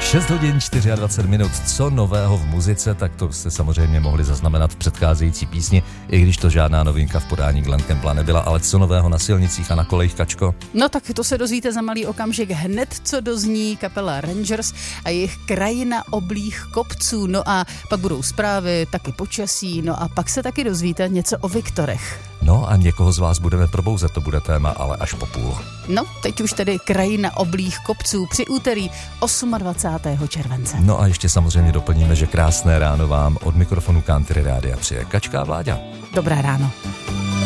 6 hodin 24 minut. Co nového v muzice, tak to jste samozřejmě mohli zaznamenat v předcházející písni, i když to žádná novinka v podání Glenn Campbella nebyla, ale co nového na silnicích a na kolejích, Kačko? No tak to se dozvíte za malý okamžik hned, co dozní kapela Rangers a jejich Krajina oblých kopců. No a pak budou zprávy, taky počasí, no a pak se taky dozvíte něco o Viktorech. No a někoho z vás budeme probouzet, to bude téma, ale až po půl. No, teď už tedy Krajina oblých kopců při úterý 28. července. No a ještě samozřejmě doplníme, že krásné ráno vám od mikrofonu Country Rádia přeje Kačka a Vláďa. Dobré ráno.